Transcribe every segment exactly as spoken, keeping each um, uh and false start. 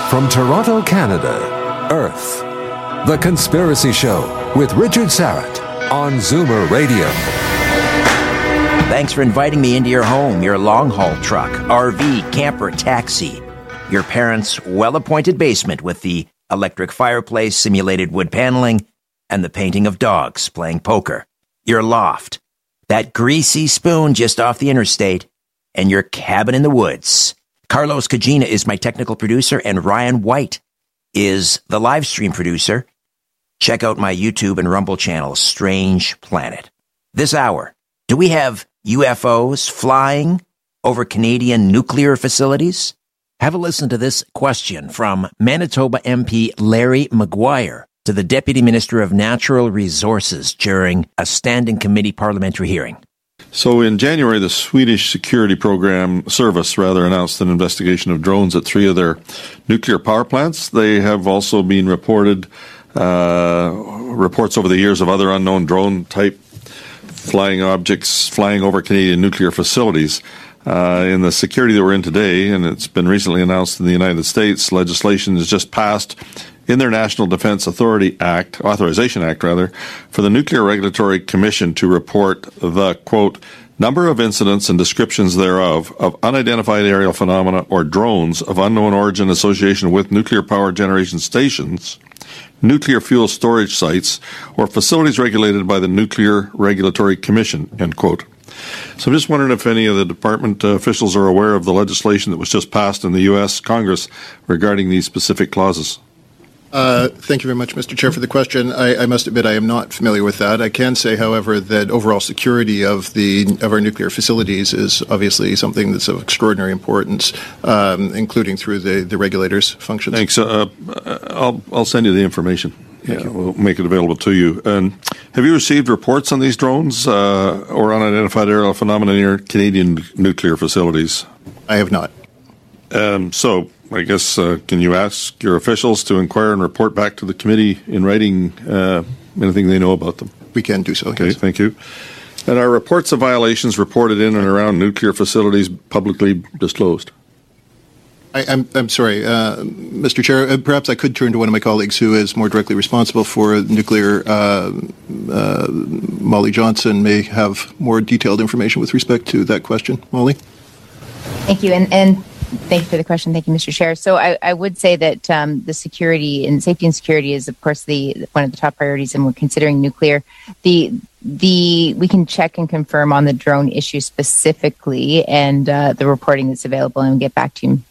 From Toronto, Canada, Earth. The Conspiracy Show with Richard Syrett on Zoomer Radio. Thanks for inviting me into your home, your long-haul truck, R V, camper, taxi, your parents' well-appointed basement with the electric fireplace, simulated wood paneling, and the painting of dogs playing poker, your loft, that greasy spoon just off the interstate, and your cabin in the woods. Carlos Cagina is my technical producer, and Ryan White is the live stream producer. Check out my YouTube and Rumble channel, Strange Planet. This hour, do we have U F Os flying over Canadian nuclear facilities? Have a listen to this question from Manitoba M P Larry Maguire to the Deputy Minister of Natural Resources during a standing committee parliamentary hearing. So in January, the Swedish security program service rather announced an investigation of drones at three of their nuclear power plants. They have also been reported uh, reports over the years of other unknown drone-type flying objects flying over Canadian nuclear facilities. Uh, in the security that we're in today, and it's been recently announced in the United States, legislation has just passed in their National Defense Authority Act, Authorization Act rather, for the Nuclear Regulatory Commission to report the, quote, number of incidents and descriptions thereof of unidentified aerial phenomena or drones of unknown origin association with nuclear power generation stations, nuclear fuel storage sites, or facilities regulated by the Nuclear Regulatory Commission, end quote. So I'm just wondering if any of the department uh, officials are aware of the legislation that was just passed in the U S Congress regarding these specific clauses. Uh, thank you very much, Mister Chair, for the question. I, I must admit I am not familiar with that. I can say, however, that overall security of the of our nuclear facilities is obviously something that's of extraordinary importance, um, including through the, the regulators' functions. Thanks. Uh, I'll I'll send you the information. Thank yeah, you. We'll make it available to you. And have you received reports on these drones uh, or unidentified aerial phenomena near Canadian nuclear facilities? I have not. Um, so I guess, uh, can you ask your officials to inquire and report back to the committee in writing uh, anything they know about them? We can do so. Okay, yes. Thank you. And are reports of violations reported in and around nuclear facilities publicly disclosed? I, I'm, I'm sorry, uh, Mister Chair, uh, perhaps I could turn to one of my colleagues who is more directly responsible for nuclear. Uh, uh, Molly Johnson may have more detailed information with respect to that question. Molly? Thank you. And, and thank you for the question. Thank you, Mister Chair. So I, I would say that um, the security and safety and security is, of course, the one of the top priorities, and we're considering nuclear. The the we can check and confirm on the drone issue specifically and uh, the reporting that's available, and get back to you.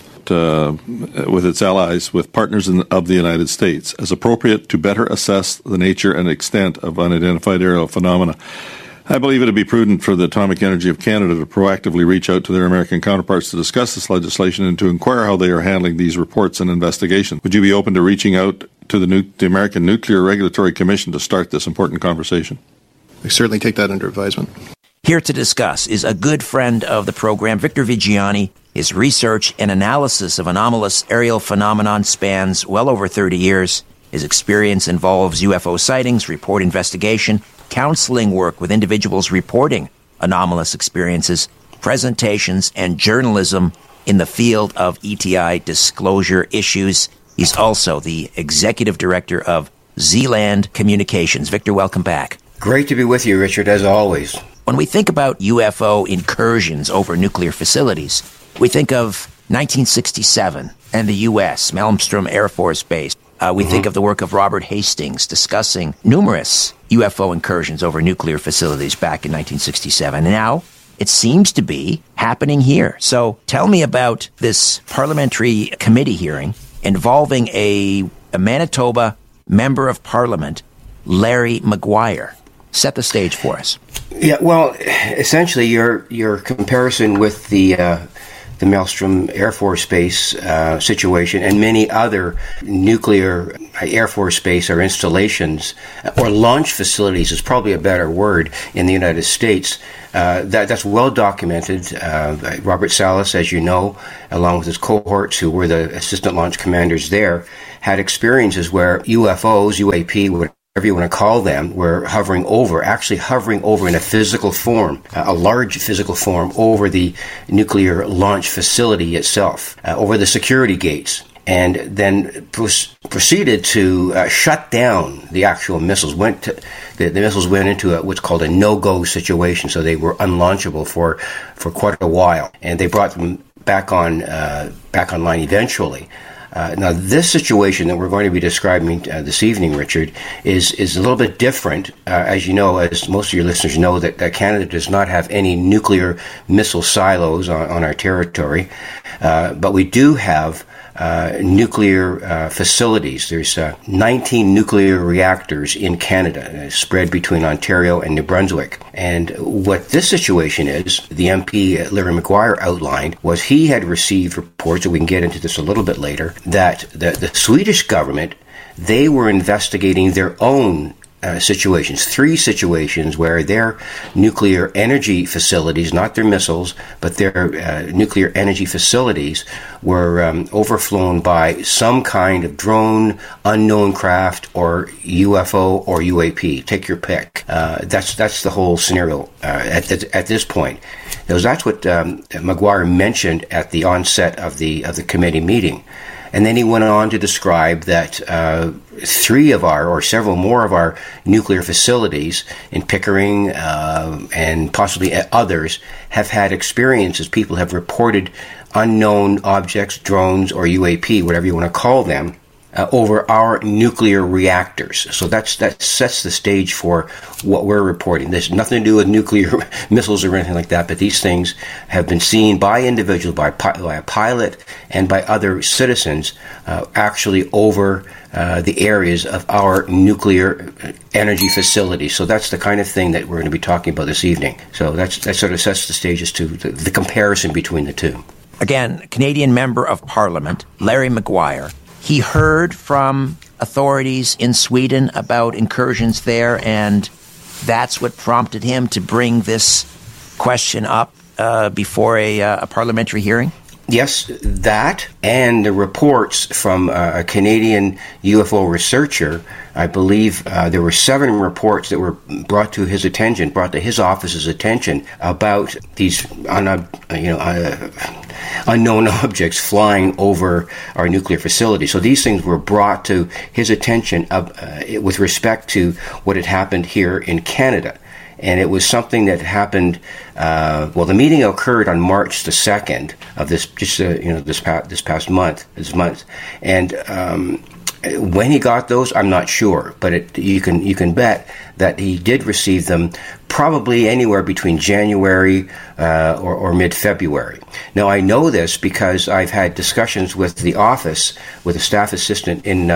Uh, with its allies, with partners in, of the United States, as appropriate to better assess the nature and extent of unidentified aerial phenomena. I believe it would be prudent for the Atomic Energy of Canada to proactively reach out to their American counterparts to discuss this legislation and to inquire how they are handling these reports and investigations. Would you be open to reaching out to the, nu- the American Nuclear Regulatory Commission to start this important conversation? I certainly take that under advisement. Here to discuss is a good friend of the program, Victor Viggiani. His research and analysis of anomalous aerial phenomenon spans well over thirty years. His experience involves U F O sightings, report investigation, counseling work with individuals reporting anomalous experiences, presentations, and journalism in the field of E T I disclosure issues. He's also the executive director of Zealand Communications. Victor, welcome back. Great to be with you, Richard, as always. When we think about U F O incursions over nuclear facilities, we think of nineteen sixty-seven and the U S, Malmstrom Air Force Base. Uh, we mm-hmm. think of the work of Robert Hastings discussing numerous U F O incursions over nuclear facilities back in nineteen sixty-seven. And now it seems to be happening here. So tell me about this parliamentary committee hearing involving a, a Manitoba member of parliament, Larry Maguire. Set the stage for us. Yeah, well, essentially, your your comparison with the uh, the Malmstrom Air Force Base uh, situation and many other nuclear Air Force Base or installations or launch facilities is probably a better word in the United States. Uh, that that's well documented. Uh, Robert Salas, as you know, along with his cohorts who were the assistant launch commanders there, had experiences where U F Os, U A P, whatever you want to call them, were hovering over, actually hovering over in a physical form, a large physical form over the nuclear launch facility itself, uh, over the security gates. and then pr- proceeded to uh, shut down the actual missiles. Went to, the, the missiles went into a, what's called a no-go situation, so they were unlaunchable for, for quite a while, and they brought them back on uh, back online eventually. Uh, now, this situation that we're going to be describing uh, this evening, Richard, is is a little bit different. Uh, as you know, as most of your listeners know, that, that Canada does not have any nuclear missile silos on, on our territory, uh, but we do have uh, nuclear uh, facilities. There's uh, nineteen nuclear reactors in Canada, uh, spread between Ontario and New Brunswick. And what this situation is, the M P Larry Maguire outlined, was he had received reports, and we can get into this a little bit later, that the, the Swedish government, they were investigating their own uh, situations, three situations where their nuclear energy facilities, not their missiles, but their uh, nuclear energy facilities were um, overflown by some kind of drone, unknown craft, or U F O or U A P. Take your pick. Uh, that's that's the whole scenario uh, at th- at this point. Because that's what um, Maguire mentioned at the onset of the of the committee meeting. And then he went on to describe that uh, three of our, or several more of our nuclear facilities in Pickering uh, and possibly others have had experiences. People have reported unknown objects, drones, or U A P, whatever you want to call them, Uh, over our nuclear reactors. So that's that sets the stage for what we're reporting. There's nothing to do with nuclear missiles or anything like that, but these things have been seen by individuals, by, by a pilot, and by other citizens uh, actually over uh, the areas of our nuclear energy facilities. So that's the kind of thing that we're going to be talking about this evening. So that's that sort of sets the stage as to the, the comparison between the two. Again, Canadian Member of Parliament Larry Maguire. He heard from authorities in Sweden about incursions there, and that's what prompted him to bring this question up uh, before a, uh, a parliamentary hearing? Yes, that and the reports from uh, a Canadian U F O researcher. I believe uh, there were seven reports that were brought to his attention, brought to his office's attention about these un- you know, uh, unknown objects flying over our nuclear facility. So these things were brought to his attention of, uh, with respect to what had happened here in Canada. And it was something that happened. Uh, well, the meeting occurred on March the second of this, just uh, you know, this past this past month, this month. And um, when he got those, I'm not sure, but it, you can you can bet that he did receive them probably anywhere between January uh, or, or mid-February. Now, I know this because I've had discussions with the office, with a staff assistant in uh,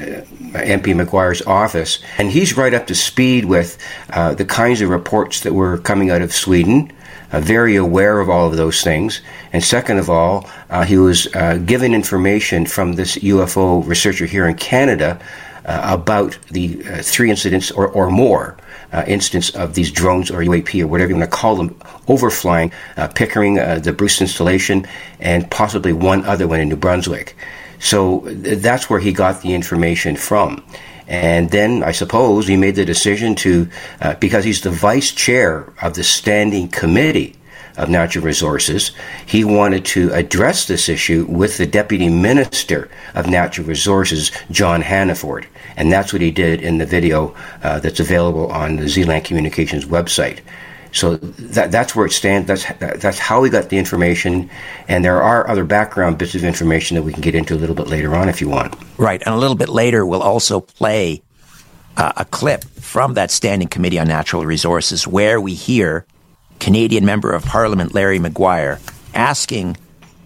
uh, M P Maguire's office, and he's right up to speed with uh, the kinds of reports that were coming out of Sweden, uh, very aware of all of those things. And second of all, uh, he was uh, given information from this U F O researcher here in Canada uh, about the uh, three incidents or, or more uh, incidents of these drones or U A P or whatever you want to call them, overflying uh, Pickering, uh, the Bruce installation, and possibly one other one in New Brunswick. So th- that's where he got the information from. And then I suppose he made the decision to, uh, because he's the vice chair of the Standing Committee of Natural Resources, he wanted to address this issue with the Deputy Minister of Natural Resources, John Hannaford. And that's what he did in the video uh, that's available on the Z-Land Communications website. So that, that's where it stands. That's that's how we got the information, and there are other background bits of information that we can get into a little bit later on if you want. Right, and a little bit later we'll also play uh, a clip from that Standing Committee on Natural Resources where we hear Canadian Member of Parliament Larry Maguire asking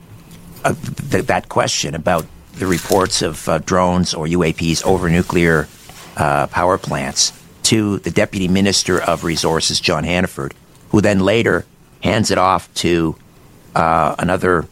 uh, th- that question about the reports of uh, drones or U A Ps over nuclear uh, power plants to the Deputy Minister of Resources, John Hannaford, who then later hands it off to uh, another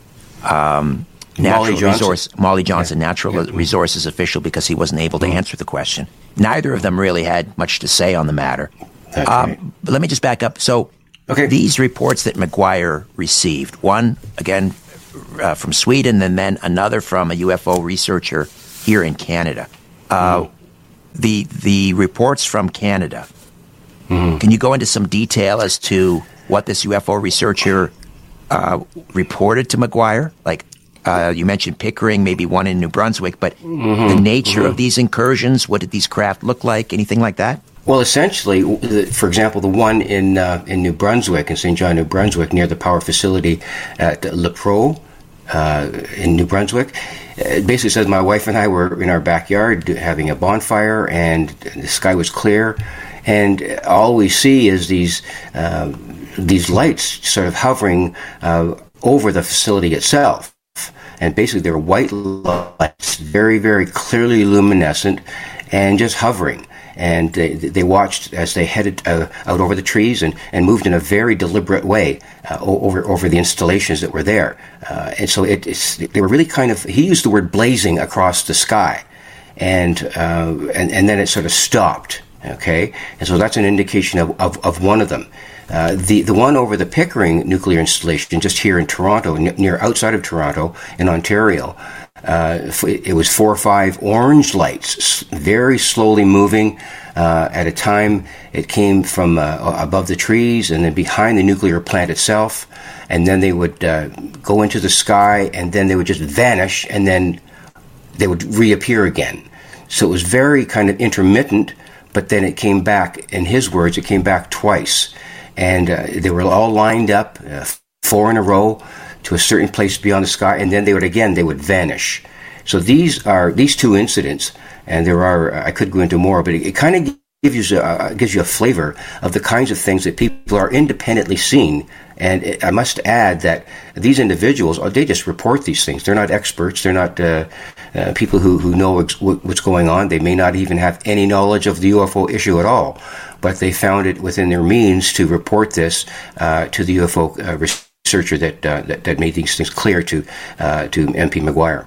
um, natural Molly resource, Molly Johnson, yeah. natural yeah. resources official, because he wasn't able to mm. answer the question. Neither of them really had much to say on the matter. That's um, right. But let me just back up. So okay. These reports that Maguire received, one, again, uh, from Sweden, and then another from a U F O researcher here in Canada. Uh, mm. The the reports from Canada, mm-hmm. Can you go into some detail as to what this U F O researcher uh, reported to Maguire? Like, Uh, you mentioned Pickering, maybe one in New Brunswick, but mm-hmm, the nature mm-hmm. of these incursions, what did these craft look like? Anything like that? Well, essentially, for example, the one in uh, in New Brunswick, in Saint John, New Brunswick, near the power facility at Le Pro uh, in New Brunswick, it basically says my wife and I were in our backyard having a bonfire, and the sky was clear, and all we see is these uh, these lights sort of hovering uh, over the facility itself. And basically, they're white lights, very, very clearly luminescent, and just hovering. And they, they watched as they headed uh, out over the trees and, and moved in a very deliberate way uh, over over the installations that were there. Uh, and so it, it's, they were really kind of, he used the word blazing across the sky. And, uh, and, and then it sort of stopped, okay? And so that's an indication of, of, of one of them. Uh, the the one over the Pickering nuclear installation, just here in Toronto, n- near outside of Toronto, in Ontario, uh, it was four or five orange lights, very slowly moving. Uh, at a time, it came from uh, above the trees and then behind the nuclear plant itself, and then they would uh, go into the sky, and then they would just vanish, and then they would reappear again. So it was very kind of intermittent, but then it came back. In his words, it came back twice. And uh, they were all lined up, uh, four in a row, to a certain place beyond the sky, and then they would again they would vanish. So these are these two incidents, and there are I could go into more, but it, it kind of gives you a, gives you a flavor of the kinds of things that people are independently seeing. And it, I must add that these individuals, they just report these things. They're not experts. They're not uh, uh, people who, who know ex- what's going on. They may not even have any knowledge of the U F O issue at all. But they found it within their means to report this uh, to the U F O uh, researcher that, uh, that that made these things clear to uh, to M P Maguire.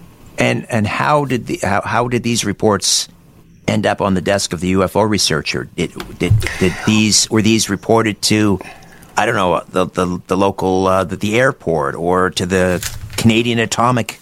And and how did the how, how did these reports end up on the desk of the U F O researcher? Did did did these were these reported to, I don't know, the the, the local uh, the, the airport or to the Canadian Atomic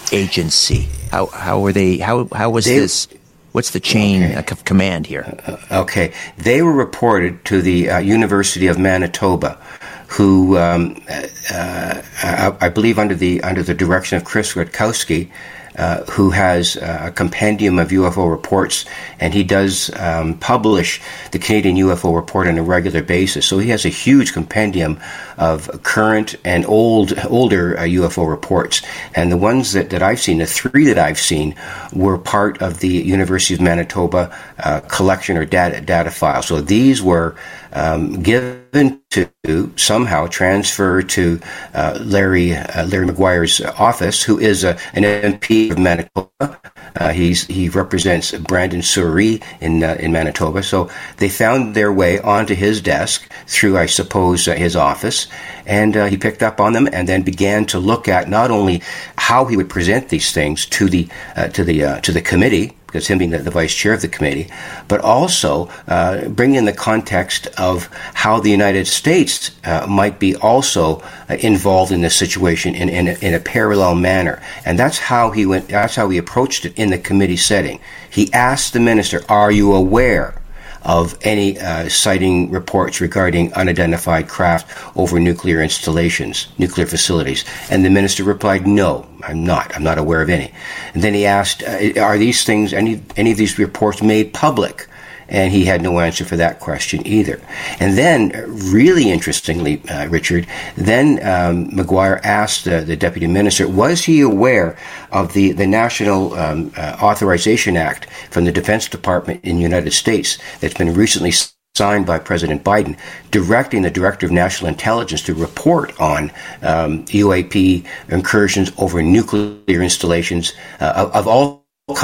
Agency? How how were they? How how was they, this? What's the chain okay. of command here? Uh, okay, they were reported to the uh, University of Manitoba, who um, uh, I, I believe under the under the direction of Chris Rutkowski, uh, who has a compendium of U F O reports, and he does um, publish the Canadian U F O report on a regular basis. So he has a huge compendium of current and old older uh, U F O reports. And the ones that, that I've seen, the three that I've seen, were part of the University of Manitoba uh, collection or data data file. So these were um, given to somehow transfer to uh, Larry uh, Larry Maguire's office, who is a, an M P of Manitoba. Uh, he's he represents Brandon Souris in uh, in Manitoba. So they found their way onto his desk through, I suppose, uh, his office, and uh, he picked up on them and then began to look at not only how he would present these things to the uh, to the uh, to the committee, because him being the, the vice chair of the committee, but also uh, bring in the context of how the United States uh, might be also uh, involved in this situation in in a, in a parallel manner. And that's how he went. That's how he approached it in the committee setting. He asked the minister, "Are you aware of any uh, sighting reports regarding unidentified craft over nuclear installations, nuclear facilities?" And the minister replied, "No, I'm not. I'm not aware of any." And then he asked, uh, "Are these things, any any of these reports made public?" And he had no answer for that question either. And then, really interestingly, uh, Richard, then um, Maguire asked uh, the deputy minister, was he aware of the, the National um, uh, Authorization Act from the Defense Department in the United States that's been recently signed by President Biden, directing the Director of National Intelligence to report on um, U A P incursions over nuclear installations uh, of, of all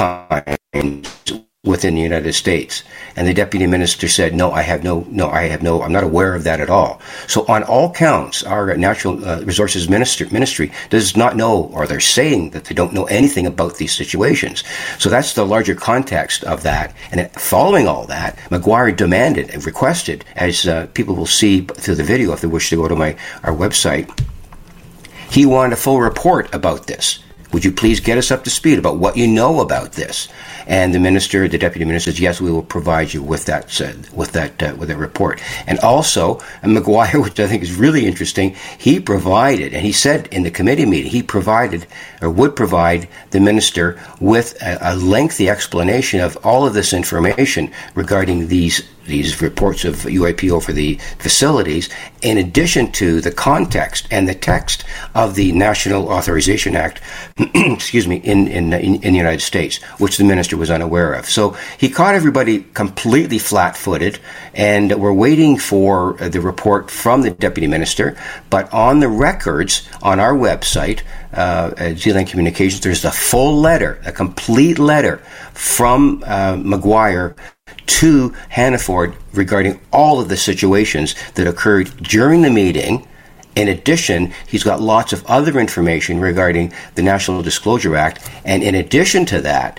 kinds within the United States. And the deputy minister said, no, I have no, no, I have no, I'm not aware of that at all. So on all counts, our Natural uh, Resources Minister, Ministry does not know, or they're saying that they don't know anything about these situations. So that's the larger context of that. And it, following all that, Maguire demanded and requested, as uh, people will see through the video if they wish to go to my our website, he wanted a full report about this, Would you please get us up to speed about what you know about this? And the minister, the deputy minister, says, yes, we will provide you with that, uh, with that, uh, with a report. And also, and Maguire, which I think is really interesting, he provided, and he said in the committee meeting, he provided or would provide the minister with a, a lengthy explanation of all of this information regarding these these reports of U A P over the facilities, in addition to the context and the text of the National Authorization Act, excuse me, in, in, in, in the United States, which the minister was unaware of. So he caught everybody completely flat-footed, and we're waiting for the report from the deputy minister. But on the records on our website, uh, at Zealand Communications, there's a full letter, a complete letter from uh, Maguire to Hannaford regarding all of the situations that occurred during the meeting. In addition, he's got lots of other information regarding the National Disclosure Act. And in addition to that,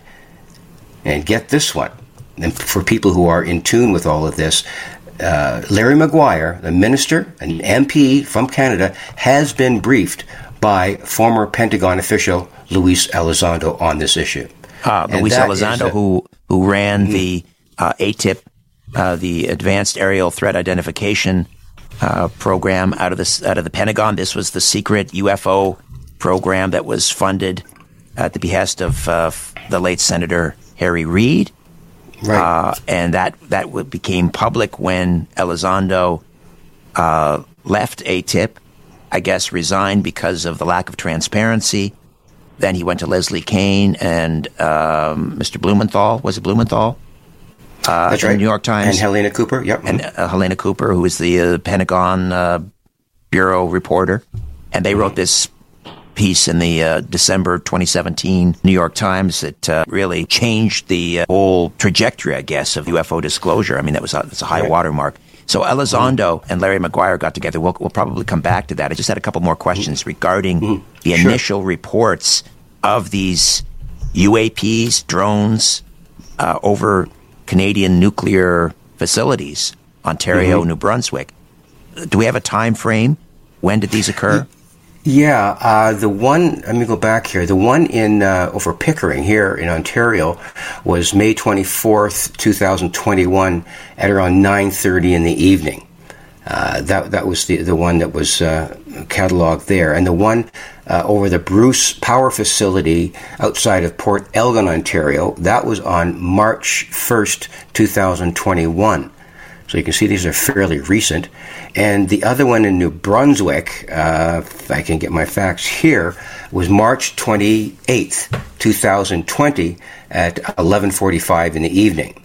and get this one, and for people who are in tune with all of this, uh, Larry Maguire, the minister, an M P from Canada, has been briefed by former Pentagon official Luis Elizondo on this issue. Uh, Luis Elizondo, a, who, who ran mm-hmm. the Uh, A T I P, uh, the Advanced Aerial Threat Identification uh, program out of the out of the Pentagon. This was the secret U F O program that was funded at the behest of uh, the late Senator Harry Reid, right? Uh, and that that became public when Elizondo uh, left A T I P. I guess resigned because of the lack of transparency. Then he went to Leslie Kean and um, Mister Blumenthal. Was it Blumenthal? Uh, That's right. The New York Times. And Helena Cooper, yep. And uh, Helena Cooper, who is the uh, Pentagon uh, Bureau reporter. And they wrote this piece in the uh, December twenty seventeen New York Times that uh, really changed the uh, whole trajectory, I guess, of U F O disclosure. I mean, that was a, that's a high right. watermark. So Elizondo mm-hmm. and Larry Maguire got together. We'll, we'll probably come back to that. I just had a couple more questions mm-hmm. regarding mm-hmm. the sure. initial reports of these U A Ps, drones, uh, over Canadian nuclear facilities, Ontario, mm-hmm. New Brunswick. Do we have a time frame? When did these occur? Yeah, uh, the one, let me go back here. The one in uh, over Pickering here in Ontario was May twenty-fourth, twenty twenty-one at around nine thirty in the evening. Uh, that that was the, the one that was uh, cataloged there. And the one uh, over the Bruce Power Facility outside of Port Elgin, Ontario, that was on March first, twenty twenty-one. So you can see these are fairly recent. And the other one in New Brunswick, uh, if I can get my facts here, was March twenty-eighth, twenty twenty at eleven forty-five in the evening.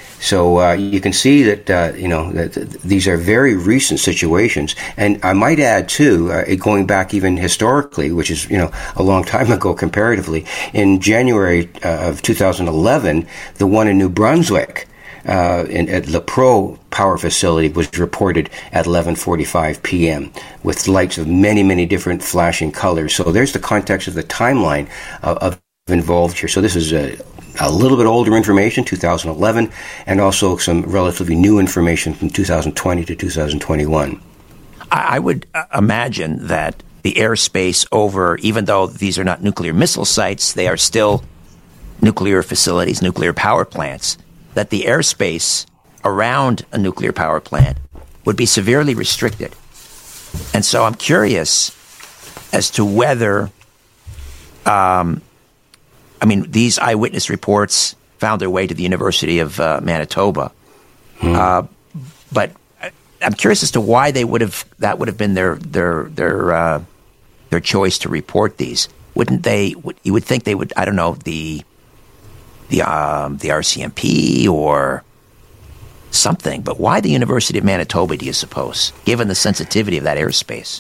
So uh, you can see that, uh, you know, that these are very recent situations. And I might add, too, uh, going back even historically, which is, you know, a long time ago comparatively, in January uh, of two thousand eleven, the one in New Brunswick, Uh, in, at La Pro Power Facility was reported at eleven forty-five p.m. with lights of many, many different flashing colors. So there's the context of the timeline of, of involved here. So this is a, a little bit older information, two thousand eleven, and also some relatively new information from two thousand twenty to two thousand twenty-one. I would imagine that the airspace over, even though these are not nuclear missile sites, they are still nuclear facilities, nuclear power plants, that the airspace around a nuclear power plant would be severely restricted. And so I'm curious as to whether, um, I mean, these eyewitness reports found their way to the University of uh, Manitoba. Hmm. Uh, but I'm curious as to why they would have, that would have been their, their, their, uh, their choice to report these. Wouldn't they, would, you would think they would, I don't know, the, the um, the R C M P or something. But why the University of Manitoba, do you suppose, given the sensitivity of that airspace?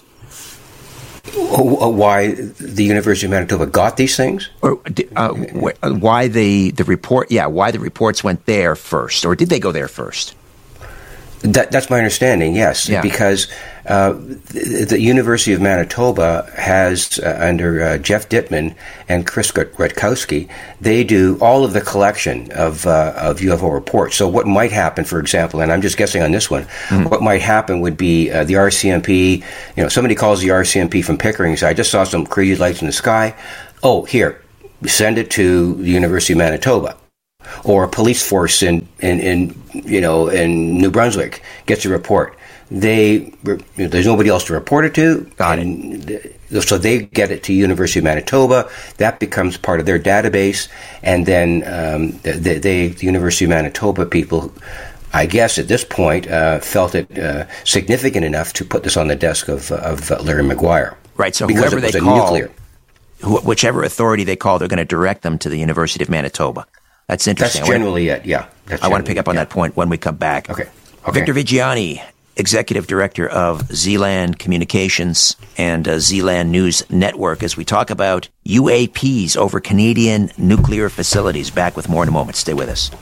Why the University of Manitoba got these things? Or uh, why the, the report, yeah, why the reports went there first, or did they go there first? That, that's my understanding, yes, yeah. because Uh, the, the University of Manitoba has, uh, under uh, Jeff Dittman and Chris Rutkowski, they do all of the collection of uh, of U F O reports. So what might happen, for example, and I'm just guessing on this one, mm-hmm. what might happen would be uh, the R C M P, you know, somebody calls the R C M P from Pickering and says, I just saw some crazy lights in the sky. Oh, here, send it to the University of Manitoba. Or a police force in, in, in you know, in New Brunswick gets a report. They, you know, there's nobody else to report it to, and so they get it to University of Manitoba. That becomes part of their database, and then um, they, they, the University of Manitoba people, I guess at this point, uh, felt it uh, significant enough to put this on the desk of, of Larry Maguire. Right. So because whoever it was they a call, nuclear. Wh- whichever authority they call, they're going to direct them to the University of Manitoba. That's interesting. That's generally it. Yeah. That's I want to pick up on yeah. that point when we come back. Okay. okay. Victor Viggiani, Executive Director of Zealand Communications and uh, Zealand News Network, as we talk about U A Ps over Canadian nuclear facilities. Back with more in a moment. Stay with us.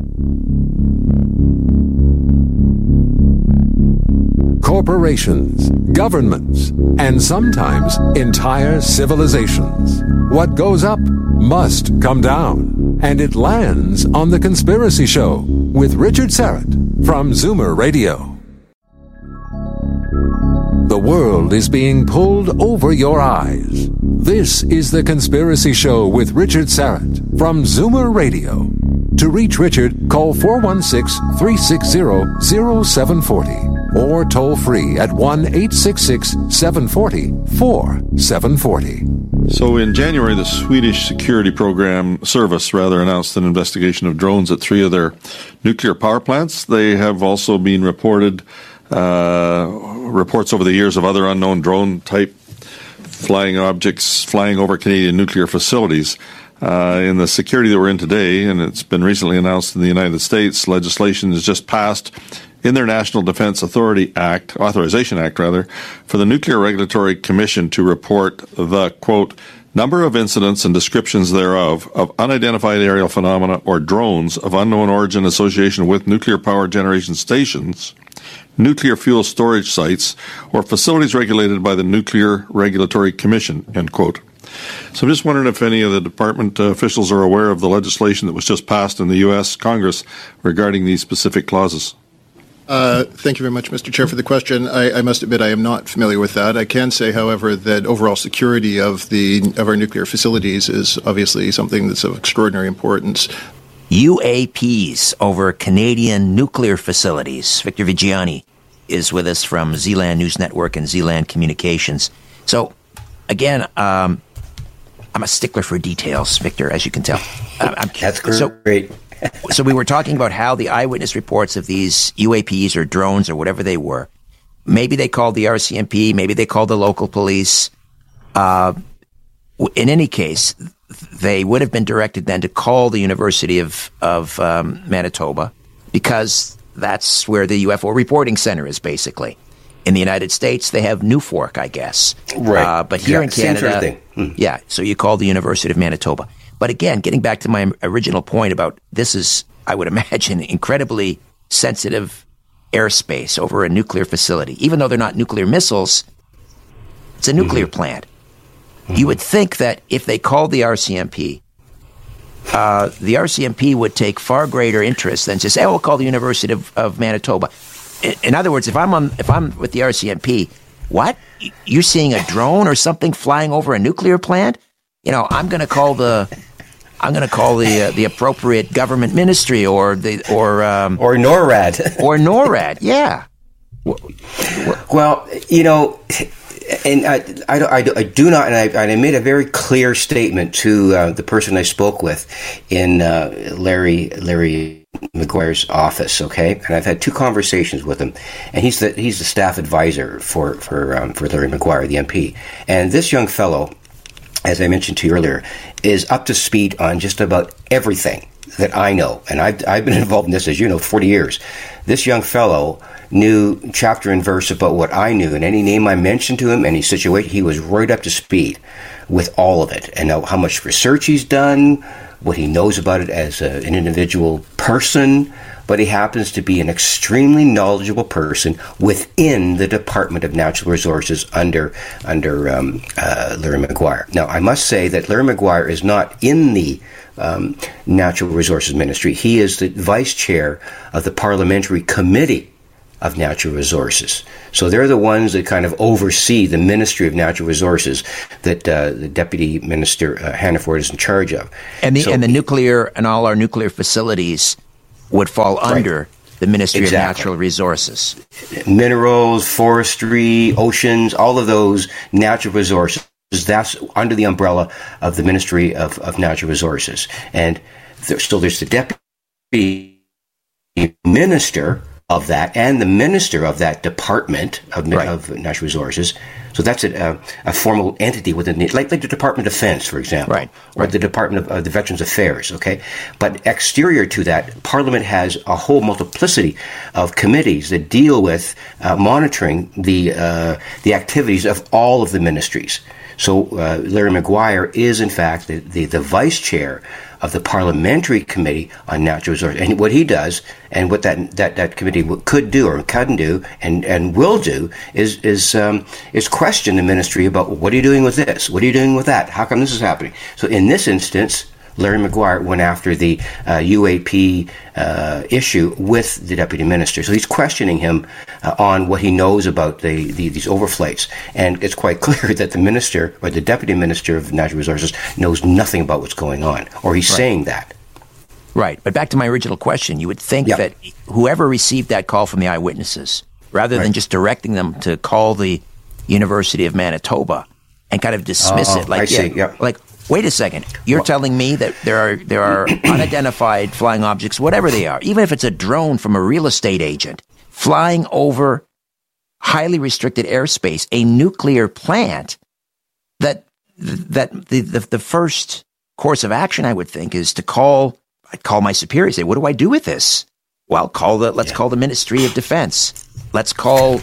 Corporations, governments, and sometimes entire civilizations. What goes up must come down, and it lands on The Conspiracy Show with Richard Syrett from Zoomer Radio. The world is being pulled over your eyes. This is The Conspiracy Show with Richard Syrett from Zoomer Radio. To reach Richard, call four one six, three six zero, zero seven four zero or toll free at one eight six six, seven four zero, four seven four zero. So in January, the Swedish security program service rather announced an investigation of drones at three of their nuclear power plants. They have also been reported uh, reports over the years of other unknown drone type flying objects flying over Canadian nuclear facilities. Uh, in the security that we're in today, and it's been recently announced in the United States, legislation has just passed in their National Defense Authority Act, Authorization Act rather, for the Nuclear Regulatory Commission to report the, quote, number of incidents and descriptions thereof of unidentified aerial phenomena or drones of unknown origin association with nuclear power generation stations, nuclear fuel storage sites, or facilities regulated by the Nuclear Regulatory Commission, end quote. So I'm just wondering if any of the department uh, officials are aware of the legislation that was just passed in the U S Congress regarding these specific clauses. Uh, thank you very much, Mister Chair, for the question. I, I must admit I am not familiar with that. I can say, however, that overall security of the of our nuclear facilities is obviously something that's of extraordinary importance. U A Ps over Canadian nuclear facilities. Victor Viggiani is with us from Zealand News Network and Zealand Communications. So, again, um, I'm a stickler for details, Victor, as you can tell. I'm, That's great. So, so we were talking about how the eyewitness reports of these U A Ps or drones or whatever they were, maybe they called the R C M P, maybe they called the local police. Uh, in any case, they would have been directed then to call the University of, of um, Manitoba, because that's where the U F O reporting center is, basically. In the United States, they have Newfork, I guess. Right. Uh, but here yeah, in Canada, same sort of thing. Hmm. yeah, so you call the University of Manitoba. But again, getting back to my original point about this is, I would imagine, incredibly sensitive airspace over a nuclear facility. Even though they're not nuclear missiles, it's a nuclear mm-hmm. plant. Mm-hmm. You would think that if they called the R C M P, uh, the R C M P would take far greater interest than just, hey, we'll call the University of, of Manitoba. In, in other words, if I'm on, if I'm with the R C M P, what? You're seeing a drone or something flying over a nuclear plant? You know, I'm going to call the, I'm going to call the uh, the appropriate government ministry or the or um, or NORAD or NORAD. Yeah. Well, you know, and I, I, I, I do not, and I, and I made a very clear statement to uh, the person I spoke with in uh, Larry Larry Maguire's office. Okay, and I've had two conversations with him, and he's the he's the staff advisor for for um, for Larry Maguire, the M P, and this young fellow, as I mentioned to you earlier, is up to speed on just about everything that I know. And I've, I've been involved in this, as you know, forty years. This young fellow knew chapter and verse about what I knew, and any name I mentioned to him, any situation, he was right up to speed with all of it. And how much research he's done, what he knows about it as a, an individual person, but he happens to be an extremely knowledgeable person within the Department of Natural Resources under under um, uh, Larry Maguire. Now, I must say that Larry Maguire is not in the um, Natural Resources Ministry. He is the vice chair of the Parliamentary Committee of Natural Resources. So they're the ones that kind of oversee the Ministry of Natural Resources that uh, the Deputy Minister uh, Hannaford is in charge of. And the so, and the nuclear and all our nuclear facilities would fall right. under the Ministry exactly. of Natural Resources. Minerals, forestry, oceans, all of those natural resources, that's under the umbrella of the Ministry of, of Natural Resources. And there, so there's the Deputy Minister of that and the Minister of that Department of, right. of Natural Resources. So that's a, a formal entity within the, like, like the Department of Defense, for example, right, or right. the Department of uh, the Veterans Affairs, okay? But exterior to that, Parliament has a whole multiplicity of committees that deal with uh, monitoring the uh, the activities of all of the ministries. So uh, Larry Maguire is, in fact, the, the, the vice chair of the Parliamentary Committee on Natural Resources. And what he does, and what that that, that committee could do or can do and, and will do, is is um, is question the ministry about, what are you doing with this? What are you doing with that? How come this is happening? So in this instance, Larry Maguire went after the uh, U A P uh, issue with the Deputy Minister. So he's questioning him uh, on what he knows about the, the these overflights. And it's quite clear that the Minister, or the Deputy Minister of Natural Resources, knows nothing about what's going on, or he's right. saying that. Right. But back to my original question, you would think yep. that whoever received that call from the eyewitnesses, rather right. than just directing them to call the University of Manitoba and kind of dismiss uh, it, like, I see. yeah, Yep. like, wait a second. You're well, telling me that there are there are unidentified flying objects, whatever they are, even if it's a drone from a real estate agent, flying over highly restricted airspace, a nuclear plant, that that the, the, the first course of action, I would think, is to call, I'd call my superior and say, what do I do with this? Well, call the let's yeah. call the Ministry of Defense. Let's call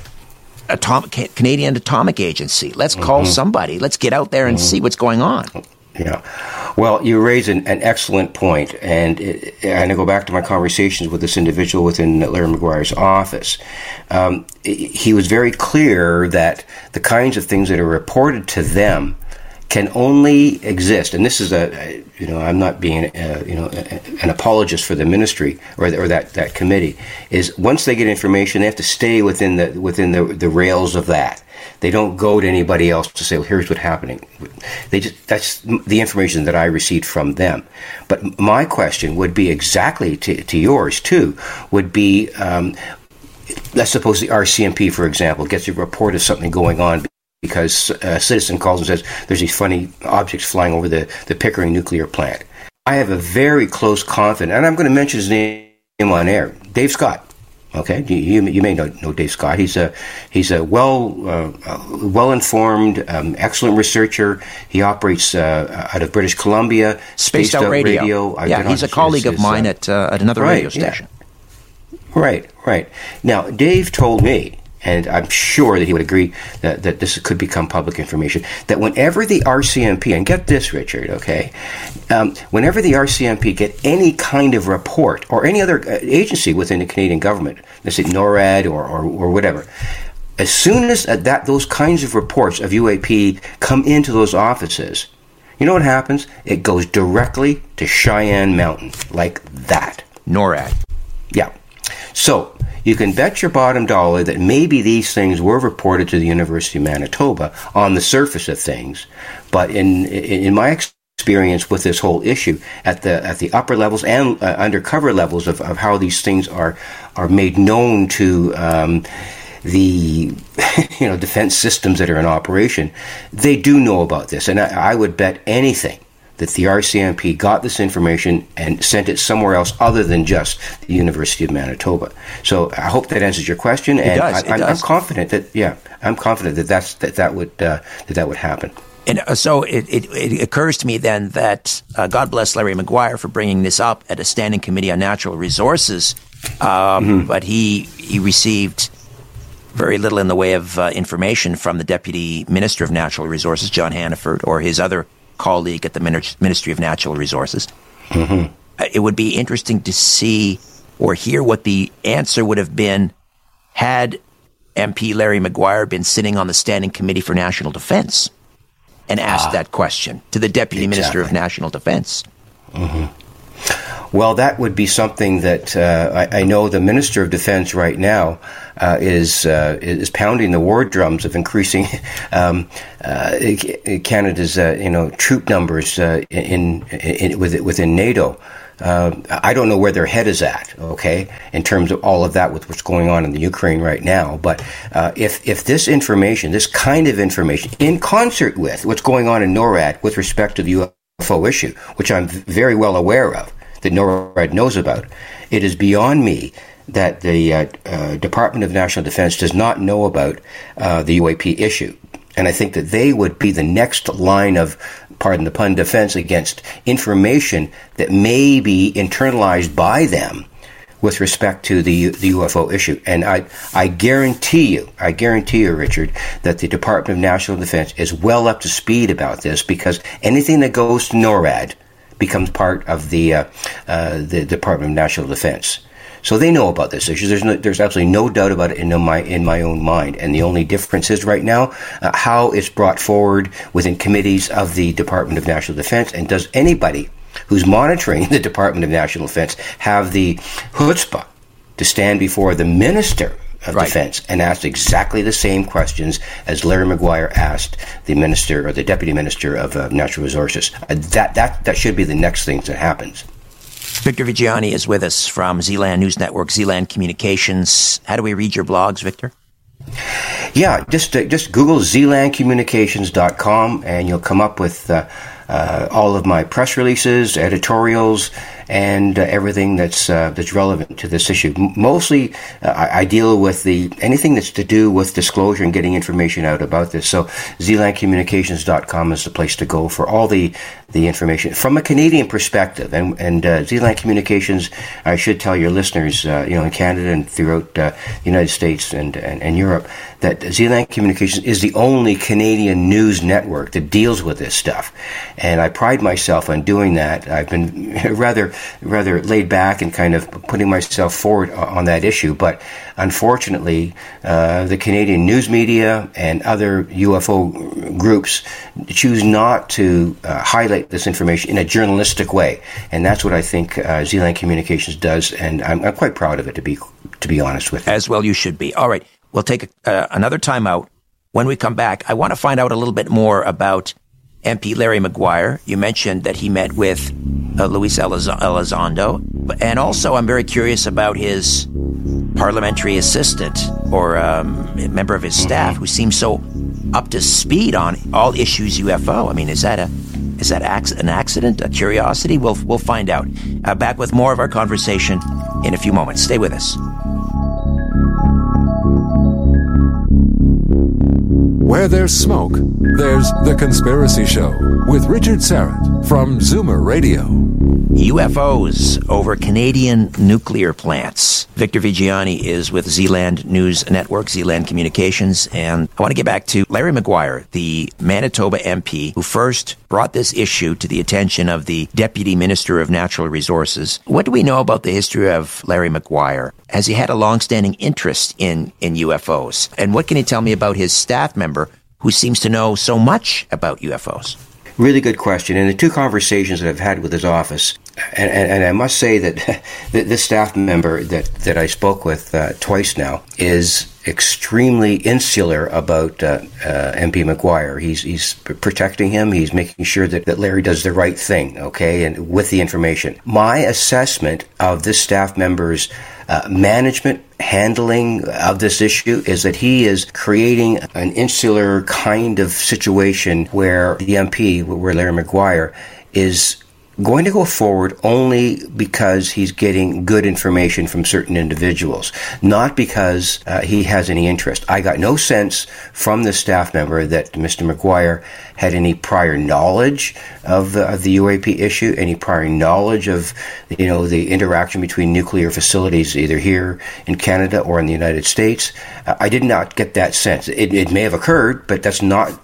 Atom- Canadian Atomic Agency. Let's mm-hmm. call somebody. Let's get out there and mm-hmm. see what's going on. Yeah. Well, you raise an, an excellent point, and, it, and I go back to my conversations with this individual within Larry Maguire's office. Um, he was very clear that the kinds of things that are reported to them can only exist, and this is a, you know, I'm not being, a, you know, an apologist for the ministry or or that, that committee, is once they get information, they have to stay within the within the, the rails of that. They don't go to anybody else to say, well, here's what's happening. They just, that's the information that I received from them. But my question would be exactly to, to yours, too, would be, um, let's suppose the R C M P, for example, gets a report of something going on because a citizen calls and says, there's these funny objects flying over the, the Pickering nuclear plant. I have a very close confidant, and I'm going to mention his name on air, Dave Scott. Okay, you, you may know, know Dave Scott. He's a he's a well uh, well informed, um, excellent researcher. He operates uh, out of British Columbia, Spaced, Spaced Out, Out Radio. Radio. Yeah, he's a colleague his, of mine his, uh, at uh, at another right, radio station. Yeah. Right, right. Now, Dave told me, and I'm sure that he would agree that, that this could become public information, that whenever the R C M P, and get this, Richard, okay, um, whenever the R C M P get any kind of report, or any other agency within the Canadian government, let's say NORAD or, or, or whatever, as soon as that those kinds of reports of U A P come into those offices, you know what happens? It goes directly to Cheyenne Mountain, like that. NORAD. Yeah. So you can bet your bottom dollar that maybe these things were reported to the University of Manitoba on the surface of things, but in in my experience with this whole issue, at the at the upper levels and uh, undercover levels of, of how these things are are made known to um, the you know defense systems that are in operation, they do know about this, and I, I would bet anything that the R C M P got this information and sent it somewhere else other than just the University of Manitoba. So I hope that answers your question, it and does, I, I'm, does. I'm confident that yeah, I'm confident that that's that that would uh, that that would happen. And uh, so it, it, it occurs to me then that uh, God bless Larry Maguire for bringing this up at a standing committee on natural resources, um, mm-hmm. but he he received very little in the way of uh, information from the Deputy Minister of Natural Resources, John Hannaford, or his other colleague at the Ministry of Natural Resources. Mm-hmm. it would be interesting to see or hear what the answer would have been had M P Larry Maguire been sitting on the Standing Committee for National Defense and asked ah, that question to the Deputy exactly. Minister of National Defense. Mm-hmm. Well, that would be something that uh, I, I know the Minister of Defense right now uh, is uh, is pounding the war drums of increasing um, uh, Canada's uh, you know troop numbers uh, in, in within NATO. Uh, I don't know where their head is at, okay, in terms of all of that with what's going on in the Ukraine right now. But uh, if if this information, this kind of information, in concert with what's going on in NORAD with respect to the U F O issue, which I'm very well aware of, that NORAD knows about, it is beyond me that the uh, uh, Department of National Defense does not know about uh, the U A P issue. And I think that they would be the next line of, pardon the pun, defense against information that may be internalized by them with respect to the the U F O issue. And I I guarantee you, I guarantee you, Richard, that the Department of National Defense is well up to speed about this, because anything that goes to NORAD becomes part of the uh, uh, the Department of National Defense. So they know about this issue. There's no, there's absolutely no doubt about it in my in my own mind. And the only difference is right now uh, how it's brought forward within committees of the Department of National Defense. And does anybody who's monitoring the Department of National Defense have the chutzpah to stand before the Minister of right. Defense and ask exactly the same questions as Larry Maguire asked the Minister or the Deputy Minister of uh, Natural Resources? Uh, that that that should be the next thing that happens. Victor Viggiani is with us from Zealand News Network, Zealand Communications. How do we read your blogs, Victor? Yeah, just uh, just Google zealand communications dot com and you'll come up with uh, uh, all of my press releases, editorials, and uh, everything that's uh, that's relevant to this issue. M- mostly, uh, I-, I deal with the anything that's to do with disclosure and getting information out about this. So, zealand communications dot com is the place to go for all the the information from a Canadian perspective. And and uh, Zealand Communications, I should tell your listeners, uh, you know, in Canada and throughout uh, the United States and, and and Europe, that Zealand Communications is the only Canadian news network that deals with this stuff. And I pride myself on doing that. I've been rather rather laid back and kind of putting myself forward on that issue. But unfortunately, uh, the Canadian news media and other U F O groups choose not to uh, highlight this information in a journalistic way. And that's what I think uh, Zealand Communications does. And I'm, I'm quite proud of it, to be to be honest with you. As well you should be. All right. We'll take a, uh, another time out. When we come back, I want to find out a little bit more about M P Larry Maguire. You mentioned that he met with uh, Luis Eliz- Elizondo. And also, I'm very curious about his parliamentary assistant or um, a member of his staff who seems so up to speed on all issues U F O. I mean, is that a is that ac- an accident, a curiosity? We'll we'll find out. Uh, back with more of our conversation in a few moments. Stay with us. Where there's smoke, there's The Conspiracy Show with Richard Syrett from Zoomer Radio. U F Os over Canadian nuclear plants. Victor Viggiani is with Zealand News Network, Zealand Communications, and I want to get back to Larry Maguire, the Manitoba M P who first brought this issue to the attention of the Deputy Minister of Natural Resources. What do we know about the history of Larry Maguire? Has he had a long-standing interest in, in U F Os? And what can you tell me about his staff member who seems to know so much about U F Os? Really good question. In the two conversations that I've had with his office, and, and, and I must say that this staff member that, that I spoke with uh, twice now is extremely insular about uh, uh, M P Maguire. He's he's protecting him. He's making sure that, that Larry does the right thing, okay, and with the information. My assessment of this staff member's uh, management handling of this issue is that he is creating an insular kind of situation where the M P, where Larry Maguire, is going to go forward only because he's getting good information from certain individuals, not because uh, he has any interest. I got no sense from the staff member that Mister Maguire had any prior knowledge of the, of the U A P issue, any prior knowledge of, you know, the interaction between nuclear facilities either here in Canada or in the United States. Uh, I did not get that sense. It, it may have occurred, but that's not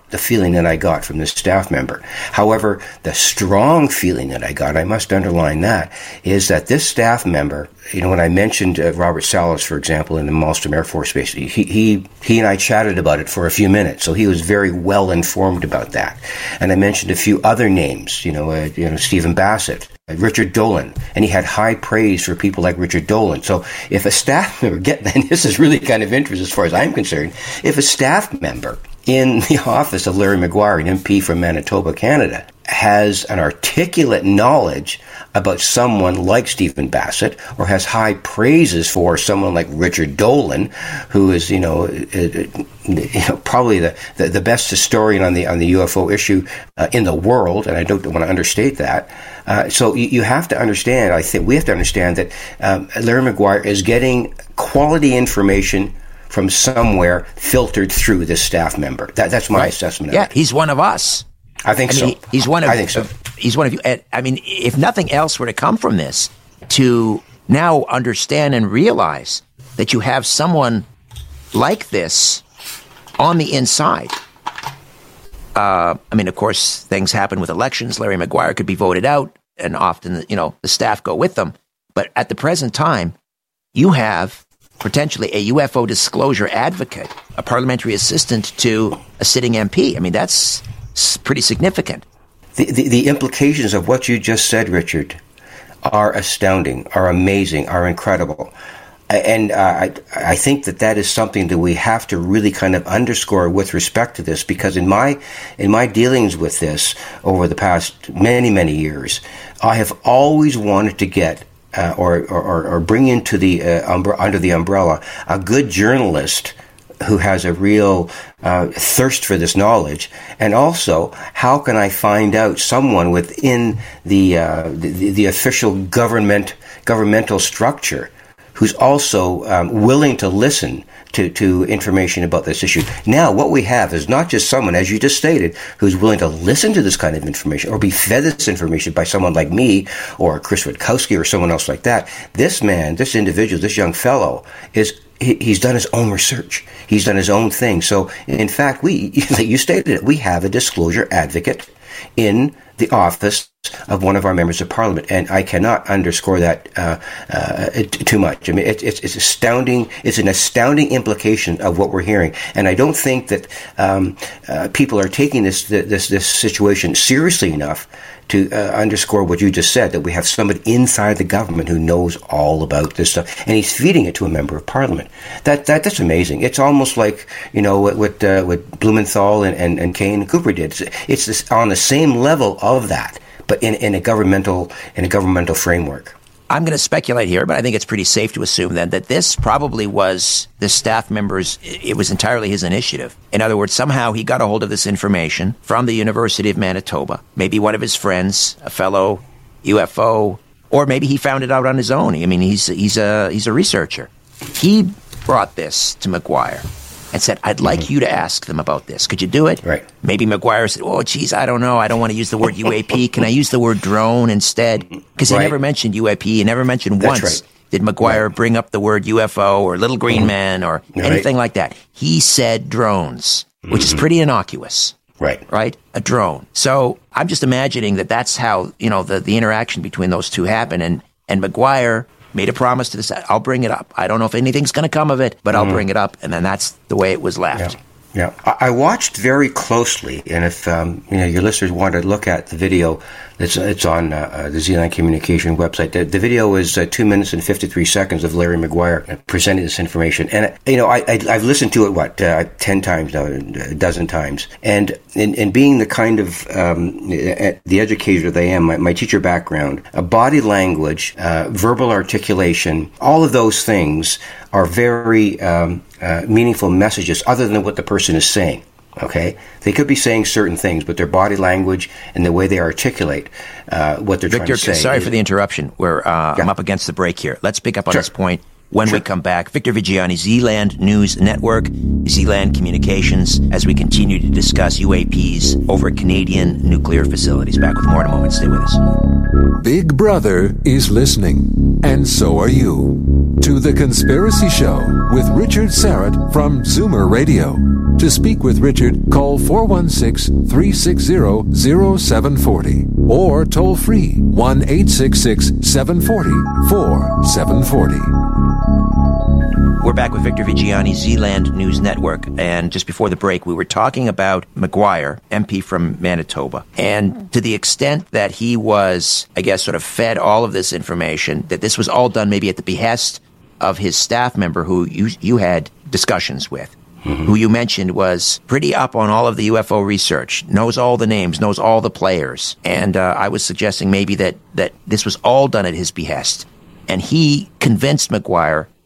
the feeling that I got from this staff member. However, the strong feeling that I got, I must underline that, is that this staff member, you know, when I mentioned uh, Robert Salas, for example, in the Malmstrom Air Force Base, he, he he and I chatted about it for a few minutes, so he was very well informed about that. And I mentioned a few other names, you know, uh, you know, Stephen Bassett, uh, Richard Dolan, and he had high praise for people like Richard Dolan. So if a staff member, get, and this is really kind of interesting as far as I'm concerned, if a staff member in the office of Larry Maguire, an M P from Manitoba, Canada, has an articulate knowledge about someone like Stephen Bassett, or has high praises for someone like Richard Dolan, who is, you know, you know probably the, the, the best historian on the on the U F O issue uh, in the world, and I don't want to understate that. Uh, so you, you have to understand, I think we have to understand that um, Larry Maguire is getting quality information from somewhere filtered through this staff member. That, that's my right. assessment of yeah, it. Yeah, he's one of us. I think I so. Mean, he's one of. I think so. He's one of you. I mean, if nothing else were to come from this, to now understand and realize that you have someone like this on the inside. Uh, I mean, of course, things happen with elections. Larry Maguire could be voted out, and often, you know, the staff go with them. But at the present time, you have potentially a U F O disclosure advocate, a parliamentary assistant to a sitting M P. I mean, that's pretty significant. The, the, the implications of what you just said, Richard, are astounding, are amazing, are incredible. And uh, I, I think that that is something that we have to really kind of underscore with respect to this, because in my in my dealings with this over the past many, many years, I have always wanted to get Uh, or, or, or bring into the uh, umbre- under the umbrella a good journalist who has a real uh, thirst for this knowledge, and also how can I find out someone within the uh, the, the official government governmental structure who's also um, willing to listen to, to information about this issue. Now, what we have is not just someone, as you just stated, who's willing to listen to this kind of information or be fed this information by someone like me or Chris Rutkowski or someone else like that. This man, this individual, this young fellow, is he, he's done his own research. He's done his own thing. So, in fact, we, you stated it, we have a disclosure advocate in the office of one of our members of parliament, and I cannot underscore that uh, uh, too much. I mean, it, it's, it's astounding. It's an astounding implication of what we're hearing, and I don't think that um, uh, people are taking this this this situation seriously enough to uh, underscore what you just said, that we have somebody inside the government who knows all about this stuff, and he's feeding it to a member of parliament. That that that's amazing. It's almost like, you know, what what, uh, what Blumenthal and, and, and Kane and Cooper did. It's, it's this, on the same level of that, but in, in a governmental in a governmental framework. I'm going to speculate here, but I think it's pretty safe to assume then that this probably was the staff member's, it was entirely his initiative. In other words, somehow he got a hold of this information from the University of Manitoba, maybe one of his friends, a fellow U F O, or maybe he found it out on his own. I mean, he's he's a he's a researcher. He brought this to Maguire and said, I'd like mm-hmm. you to ask them about this. Could you do it? Right. Maybe Maguire said, oh, geez, I don't know. I don't want to use the word U A P. Can I use the word drone instead? Because he right. never mentioned U A P. He never mentioned That's once right. did Maguire right. bring up the word U F O or little green mm-hmm. man or right. anything like that. He said drones, mm-hmm. which is pretty innocuous. Right. Right? A drone. So I'm just imagining that that's how, you know, the, the interaction between those two happened. And, and Maguire made a promise to this. I'll bring it up. I don't know if anything's going to come of it, but I'll mm. bring it up. And then that's the way it was left. Yeah. Yeah, I watched very closely, and if um, you know your listeners want to look at the video, it's it's on uh, the Z-Line Communication website. The, the video is uh, two minutes and fifty-three seconds of Larry Maguire presenting this information, and you know I, I I've listened to it what uh, ten times now, a dozen times, and in, in being the kind of um, the educator that I am, my, my teacher background, uh, body language, uh, verbal articulation, all of those things are very um, uh, meaningful messages other than what the person is saying, okay? They could be saying certain things, but their body language and the way they articulate uh, what they're Victor, trying to say. Sorry for the interruption. We're uh, yeah. I'm up against the break here. Let's pick up on sure. this point when sure. we come back. Victor Viggiani, Z-Land News Network, Z-Land Communications, as we continue to discuss U A Ps over Canadian nuclear facilities. Back with more in a moment. Stay with us. Big Brother is listening, and so are you, to The Conspiracy Show with Richard Syrett from Zoomer Radio. To speak with Richard, call four one six, three six zero, zero seven four zero or toll free one eight six six, seven four zero, four seven four zero. We're back with Victor Viggiani, Zealand News Network, and just before the break, we were talking about Maguire, M P from Manitoba, and to the extent that he was, I guess, sort of fed all of this information, that this was all done maybe at the behest of his staff member who you, you had discussions with, mm-hmm. who you mentioned was pretty up on all of the U F O research, knows all the names, knows all the players, and uh, I was suggesting maybe that, that this was all done at his behest, and he convinced Maguire